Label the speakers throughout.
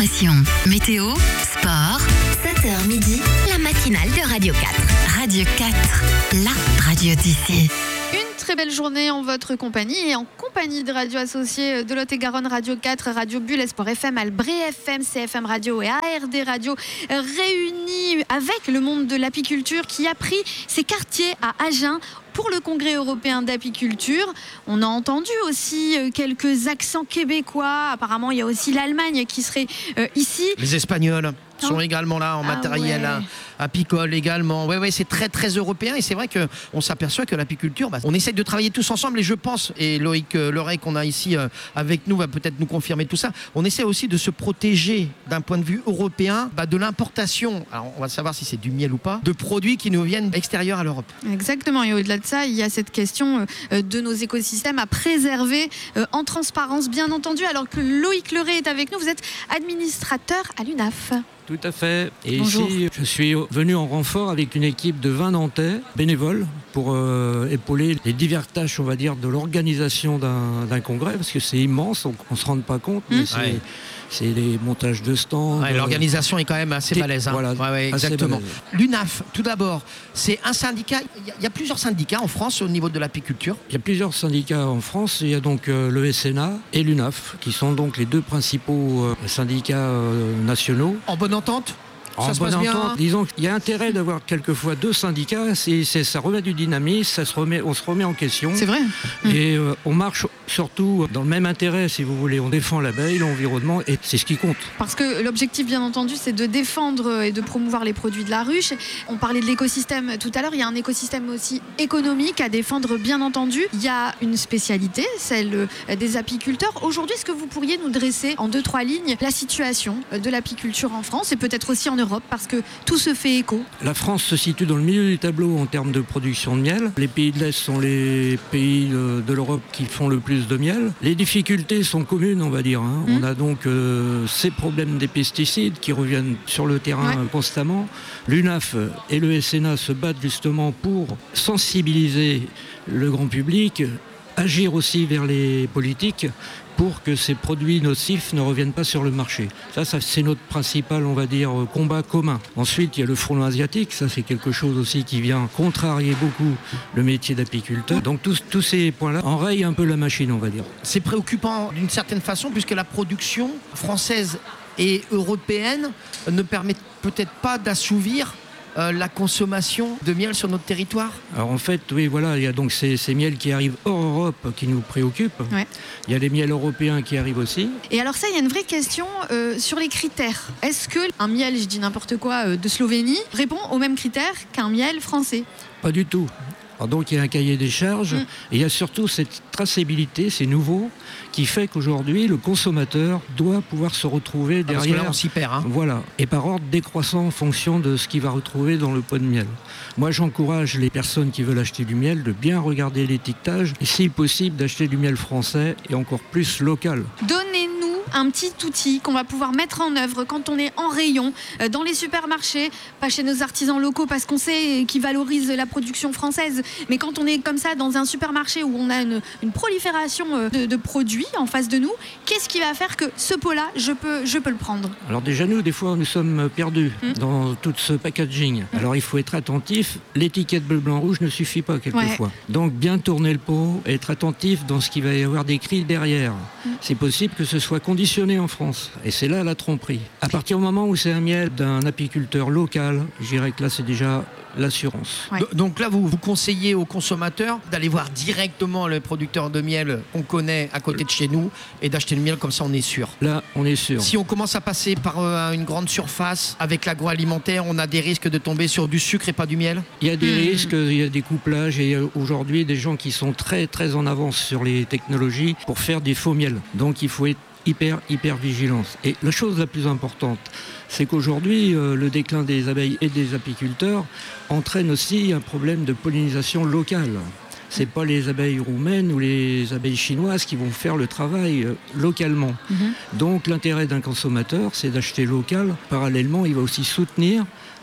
Speaker 1: l'information. Météo, sport, 7h midi, la matinale de Radio 4. Radio 4, la radio d'ici.
Speaker 2: Très belle journée en votre compagnie et en compagnie de radio associées de Lot-et-Garonne, Radio 4, Radio Bulle, Espoir FM, Albré FM, CFM Radio et ARD Radio, réunis avec le monde de l'apiculture qui a pris ses quartiers à Agen pour le Congrès européen d'apiculture. On a entendu aussi quelques accents québécois. Apparemment, il y a aussi l'Allemagne qui serait ici.
Speaker 3: Les Espagnols sont également là en matériel apicole également. Oui, c'est très très européen et c'est vrai qu'on s'aperçoit que l'apiculture, on essaie de travailler tous ensemble et je pense, et Loïc Leray qu'on a ici avec nous va peut-être nous confirmer tout ça, on essaie aussi de se protéger d'un point de vue européen de l'importation, alors on va savoir si c'est du miel ou pas, de produits qui nous viennent extérieurs à l'Europe.
Speaker 2: Exactement, et au-delà de ça, il y a cette question de nos écosystèmes à préserver en transparence, bien entendu. Alors que Loïc Leray est avec nous, vous êtes administrateur à l'UNAF.
Speaker 4: Tout à fait. Et
Speaker 2: Bonjour.
Speaker 4: ici, je suis venu en renfort avec une équipe de 20 Nantais bénévoles pour épauler les diverses tâches, on va dire, de l'organisation d'un congrès, parce que c'est immense, on ne se rend pas compte, mais c'est les montages de stands.
Speaker 3: L'organisation est quand même assez balèze.
Speaker 4: Voilà,
Speaker 3: exactement.
Speaker 4: balèze.
Speaker 3: L'UNAF, tout d'abord, c'est un syndicat. Il y a plusieurs syndicats en France au niveau de l'apiculture.
Speaker 4: Il y a plusieurs syndicats en France. Il y a donc le SNA et l'UNAF, qui sont donc les deux principaux syndicats nationaux.
Speaker 3: En bonne entente ?
Speaker 4: En bonne entente, disons qu'il y a intérêt d'avoir quelquefois deux syndicats, ça remet du dynamisme, on se remet en question.
Speaker 2: C'est vrai.
Speaker 4: Et on marche surtout dans le même intérêt, si vous voulez. On défend l'abeille, l'environnement, et c'est ce qui compte.
Speaker 2: Parce que l'objectif, bien entendu, c'est de défendre et de promouvoir les produits de la ruche. On parlait de l'écosystème tout à l'heure, il y a un écosystème aussi économique à défendre, bien entendu. Il y a une spécialité, celle des apiculteurs. Aujourd'hui, est-ce que vous pourriez nous dresser en 2-3 lignes la situation de l'apiculture en France et peut-être aussi en Europe, parce que tout se fait écho?
Speaker 4: La France se situe dans le milieu du tableau en termes de production de miel. Les pays de l'Est sont les pays de l'Europe qui font le plus de miel. Les difficultés sont communes, on va dire. On a donc ces problèmes des pesticides qui reviennent sur le terrain constamment. L'UNAF et le SNA se battent justement pour sensibiliser le grand public, agir aussi vers les politiques pour que ces produits nocifs ne reviennent pas sur le marché. Ça c'est notre principal, on va dire, combat commun. Ensuite, il y a le frelon asiatique. Ça, c'est quelque chose aussi qui vient contrarier beaucoup le métier d'apiculteur. Donc, tous ces points-là enrayent un peu la machine, on va dire.
Speaker 3: C'est préoccupant d'une certaine façon, puisque la production française et européenne ne permet peut-être pas d'assouvir la consommation de miel sur notre territoire.
Speaker 4: Alors en fait, oui, voilà, il y a donc ces miels qui arrivent hors Europe qui nous préoccupent. Ouais. Il y a les miels européens qui arrivent aussi.
Speaker 2: Et alors ça, il y a une vraie question sur les critères. Est-ce qu'un miel, je dis n'importe quoi, de Slovénie, répond aux mêmes critères qu'un miel français?
Speaker 4: Pas du tout. Alors donc il y a un cahier des charges et il y a surtout cette traçabilité, c'est nouveau, qui fait qu'aujourd'hui le consommateur doit pouvoir se retrouver derrière.
Speaker 3: Parce que là on s'y perd.
Speaker 4: Voilà, et par ordre décroissant en fonction de ce qu'il va retrouver dans le pot de miel. Moi j'encourage les personnes qui veulent acheter du miel de bien regarder l'étiquetage et si possible d'acheter du miel français et encore plus local.
Speaker 2: Donnez-nous un petit outil qu'on va pouvoir mettre en œuvre quand on est en rayon, dans les supermarchés, pas chez nos artisans locaux parce qu'on sait qu'ils valorisent la production française, mais quand on est comme ça dans un supermarché où on a une prolifération de produits en face de nous, qu'est-ce qui va faire que ce pot-là, je peux le prendre? Alors
Speaker 4: déjà nous, des fois, nous sommes perdus dans tout ce packaging. Alors il faut être attentif, l'étiquette bleu, blanc, rouge ne suffit pas quelquefois. Donc bien tourner le pot, être attentif dans ce qu'il va y avoir décrit derrière. C'est possible que ce soit conditionné en France. Et c'est là la tromperie. À partir du moment où c'est un miel d'un apiculteur local, je dirais que là c'est déjà l'assurance.
Speaker 3: Ouais. Donc là, vous conseillez aux consommateurs d'aller voir directement le producteur de miel qu'on connaît à côté de chez nous et d'acheter le miel, comme ça on est sûr.
Speaker 4: Là, on est sûr.
Speaker 3: Si on commence à passer par une grande surface avec l'agroalimentaire, on a des risques de tomber sur du sucre et pas du miel?
Speaker 4: Il y a des risques, il y a des couplages et il y a aujourd'hui des gens qui sont très très en avance sur les technologies pour faire des faux miels. Donc il faut être hyper vigilance. Et la chose la plus importante, c'est qu'aujourd'hui, le déclin des abeilles et des apiculteurs entraîne aussi un problème de pollinisation locale. C'est pas les abeilles roumaines ou les abeilles chinoises qui vont faire le travail localement. Donc l'intérêt d'un consommateur, c'est d'acheter local. Parallèlement, il va aussi soutenir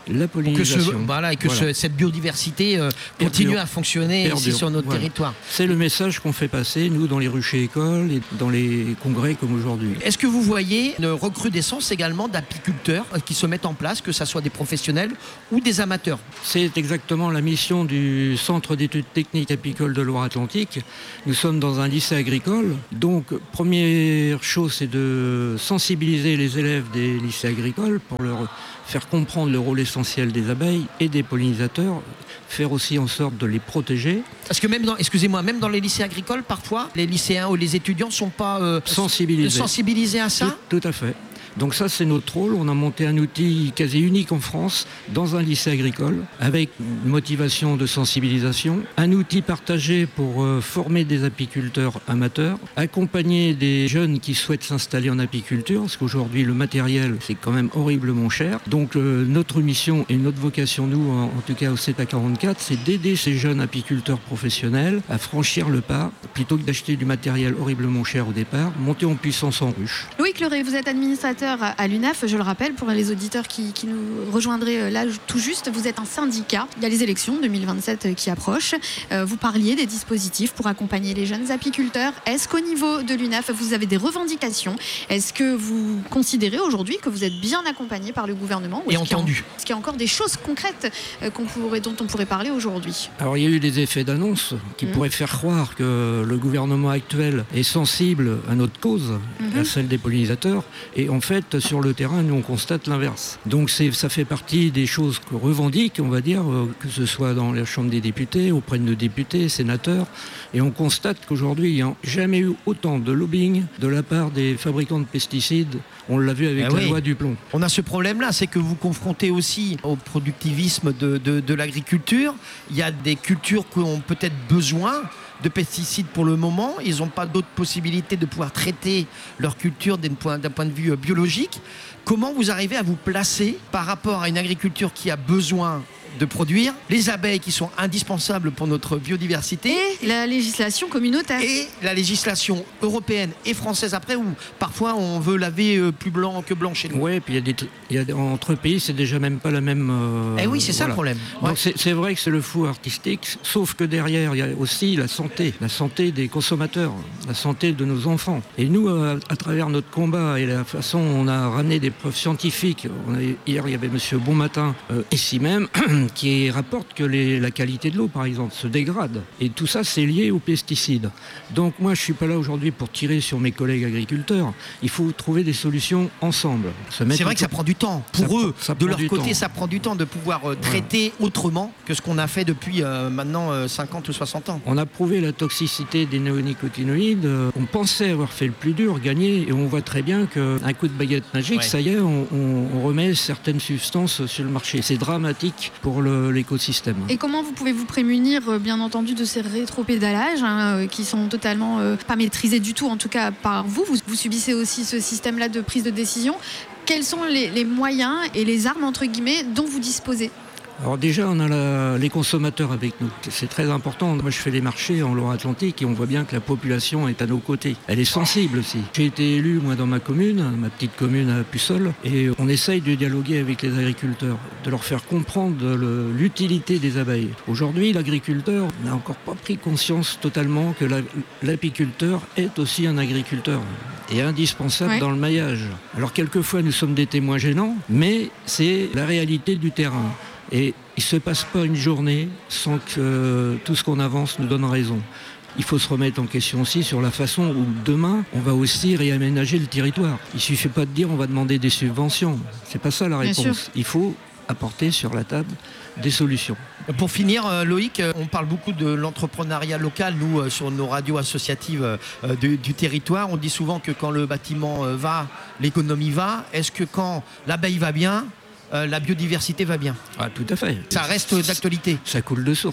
Speaker 4: la pollinisation.
Speaker 3: Et que cette biodiversité continue à fonctionner ici sur notre territoire.
Speaker 4: C'est le message qu'on fait passer, nous, dans les ruchers écoles et dans les congrès comme aujourd'hui.
Speaker 3: Est-ce que vous voyez une recrudescence également d'apiculteurs qui se mettent en place, que ce soit des professionnels ou des amateurs?
Speaker 4: C'est exactement la mission du Centre d'études techniques apicoles de Loire-Atlantique. Nous sommes dans un lycée agricole. Donc, première chose, c'est de sensibiliser les élèves des lycées agricoles pour leur faire comprendre le rôle essentiel des abeilles et des pollinisateurs, faire aussi en sorte de les protéger.
Speaker 3: Parce que même dans les lycées agricoles, parfois, les lycéens ou les étudiants ne sont pas sensibilisés à ça.
Speaker 4: Tout à fait. Donc ça, c'est notre rôle. On a monté un outil quasi unique en France dans un lycée agricole avec une motivation de sensibilisation, un outil partagé pour former des apiculteurs amateurs, accompagner des jeunes qui souhaitent s'installer en apiculture, parce qu'aujourd'hui, le matériel, c'est quand même horriblement cher. Donc notre mission et notre vocation, nous, en tout cas au CETA 44, c'est d'aider ces jeunes apiculteurs professionnels à franchir le pas, plutôt que d'acheter du matériel horriblement cher au départ, monter en puissance en ruche.
Speaker 2: Loïc Leray, vous êtes administrateur à l'UNAF, je le rappelle, pour les auditeurs qui nous rejoindraient là tout juste, vous êtes un syndicat. Il y a les élections 2027 qui approchent. Vous parliez des dispositifs pour accompagner les jeunes apiculteurs. Est-ce qu'au niveau de l'UNAF, vous avez des revendications? Est-ce que vous considérez aujourd'hui que vous êtes bien accompagné par le gouvernement?
Speaker 3: Et entendu.
Speaker 2: Est-ce qu'il y a encore des choses concrètes dont on pourrait parler aujourd'hui?
Speaker 4: Alors il y a eu des effets d'annonce qui pourraient faire croire que le gouvernement actuel est sensible à notre cause, à celle des pollinisateurs. Et en fait, sur le terrain, nous on constate l'inverse. Donc ça fait partie des choses que revendiquent, on va dire, que ce soit dans la Chambre des députés, auprès de nos députés, sénateurs. Et on constate qu'aujourd'hui, il n'y a jamais eu autant de lobbying de la part des fabricants de pesticides. On l'a vu avec la loi du plomb.
Speaker 3: On a ce problème-là, c'est que vous confrontez aussi au productivisme de l'agriculture. Il y a des cultures qui ont peut-être besoin de pesticides pour le moment. Ils n'ont pas d'autres possibilités de pouvoir traiter leur culture d'un point de vue biologique. Comment vous arrivez à vous placer par rapport à une agriculture qui a besoin de produire, les abeilles qui sont indispensables pour notre biodiversité
Speaker 2: et la législation communautaire
Speaker 3: et la législation européenne et française après, où parfois on veut laver plus blanc que blanc chez nous.
Speaker 4: Oui, puis entre pays, c'est déjà même pas la même...
Speaker 3: oui, c'est ça le problème.
Speaker 4: Donc c'est vrai que c'est le flou artistique, sauf que derrière, il y a aussi la santé des consommateurs, la santé de nos enfants. Et nous, à travers notre combat et la façon dont on a ramené des preuves scientifiques, hier il y avait M. Bonmatin, ici même, qui rapporte que la qualité de l'eau, par exemple, se dégrade. Et tout ça, c'est lié aux pesticides. Donc moi, je ne suis pas là aujourd'hui pour tirer sur mes collègues agriculteurs. Il faut trouver des solutions ensemble.
Speaker 3: C'est vrai que ça prend du temps. Pour eux, de leur côté, ça prend du temps de pouvoir traiter autrement que ce qu'on a fait depuis maintenant 50 ou 60 ans.
Speaker 4: On a prouvé la toxicité des néonicotinoïdes. On pensait avoir fait le plus dur, gagné, et on voit très bien qu'un coup de baguette magique, ça y est, on remet certaines substances sur le marché. C'est dramatique pour l'écosystème.
Speaker 2: Et comment vous pouvez vous prémunir, bien entendu, de ces rétropédalages qui sont totalement pas maîtrisés du tout, en tout cas par vous. Vous subissez aussi ce système-là de prise de décision. Quels sont les moyens et les armes, entre guillemets, dont vous disposez ?
Speaker 4: Alors déjà, on a les consommateurs avec nous. C'est très important. Moi, je fais les marchés en Loire-Atlantique et on voit bien que la population est à nos côtés. Elle est sensible aussi. J'ai été élu, moi, dans ma commune, ma petite commune à Puceul, et on essaye de dialoguer avec les agriculteurs, de leur faire comprendre l'utilité des abeilles. Aujourd'hui, l'agriculteur n'a encore pas pris conscience totalement que l'apiculteur est aussi un agriculteur et indispensable dans le maillage. Alors, quelquefois, nous sommes des témoins gênants, mais c'est la réalité du terrain. Et il ne se passe pas une journée sans que tout ce qu'on avance nous donne raison. Il faut se remettre en question aussi sur la façon où demain, on va aussi réaménager le territoire. Il ne suffit pas de dire on va demander des subventions. Ce n'est pas ça la réponse. Il faut apporter sur la table des solutions.
Speaker 3: Pour finir, Loïc, on parle beaucoup de l'entrepreneuriat local, nous, sur nos radios associatives du territoire. On dit souvent que quand le bâtiment va, l'économie va. Est-ce que quand l'abeille va bien, la biodiversité va bien?
Speaker 4: Ah, tout à fait.
Speaker 3: Ça reste d'actualité.
Speaker 4: Ça coule de source.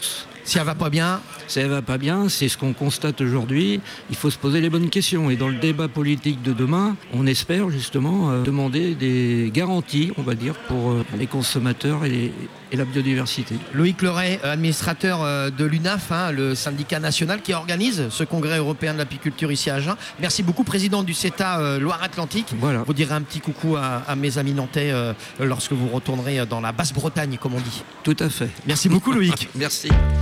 Speaker 3: Si elle va pas bien.
Speaker 4: Si elle va pas bien, c'est ce qu'on constate aujourd'hui. Il faut se poser les bonnes questions. Et dans le débat politique de demain, on espère justement demander des garanties, on va dire, pour les consommateurs et la biodiversité.
Speaker 3: Loïc Leray, administrateur de l'UNAF, le syndicat national qui organise ce congrès européen de l'apiculture ici à Agen. Merci beaucoup, président du CETA Loire-Atlantique.
Speaker 4: Voilà.
Speaker 3: Vous direz un petit coucou à mes amis nantais lorsque vous retournerez dans la Basse-Bretagne, comme on dit.
Speaker 4: Tout à fait.
Speaker 3: Merci beaucoup, Loïc.
Speaker 4: Merci.